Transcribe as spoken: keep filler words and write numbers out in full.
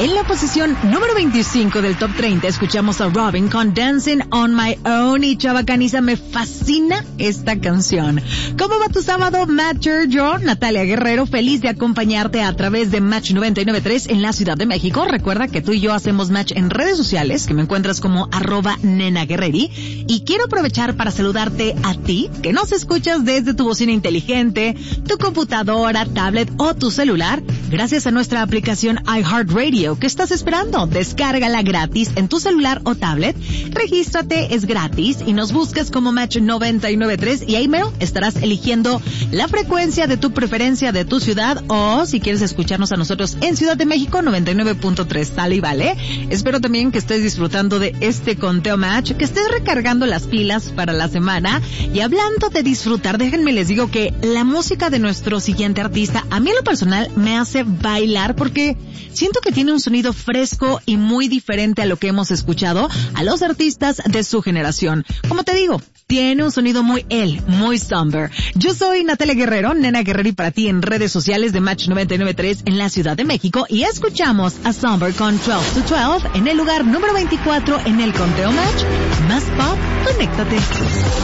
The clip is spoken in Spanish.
En la posición número veinticinco del Top treinta escuchamos a Robin con Dancing on My Own. Y Chava Caniza, me fascina esta canción. ¿Cómo va tu sábado, Matcher? Yo, Natalia Guerrero, feliz de acompañarte a través de Match noventa y nueve punto tres en la Ciudad de México. Recuerda que tú y yo hacemos match en redes sociales, que me encuentras como arroba Nena Guerreri. Y quiero aprovechar para saludarte a ti, que nos escuchas desde tu bocina inteligente, tu computadora, tablet o tu celular, gracias a nuestra aplicación iHeartRadio. ¿Qué estás esperando? Descárgala gratis en tu celular o tablet, regístrate, es gratis y nos buscas como Match noventa y nueve punto tres y ahí mero estarás eligiendo la frecuencia de tu preferencia de tu ciudad, o si quieres escucharnos a nosotros en Ciudad de México, noventa y nueve punto tres, tal y vale. Espero también que estés disfrutando de este conteo Match, que estés recargando las pilas para la semana. Y hablando de disfrutar, déjenme les digo que la música de nuestro siguiente artista, a mí en lo personal me hace bailar porque siento que tiene un sonido fresco y muy diferente a lo que hemos escuchado a los artistas de su generación. Como te digo, tiene un sonido muy él, muy somber. Yo soy Natalia Guerrero, Nena Guerreri para ti en redes sociales de Match noventa y nueve punto tres en la Ciudad de México, y escuchamos a Somber con doce to doce en el lugar número veinticuatro en el conteo Match. Más pop, conéctate.